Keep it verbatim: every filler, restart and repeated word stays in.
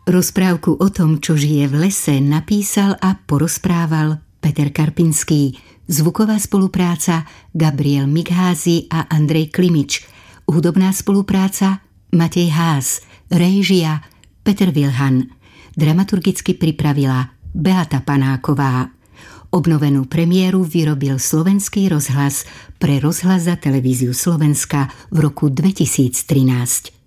Rozprávku o tom, čo žije v lese, napísal a porozprával Peter Karpinský. Zvuková spolupráca Gabriel Migházy a Andrej Klimič. Hudobná spolupráca Matej Haas. Réžia Peter Vilhan. Dramaturgicky pripravila Beata Panáková. Obnovenú premiéru vyrobil Slovenský rozhlas pre rozhlas a televíziu Slovenska v roku dvetisíctrinásť.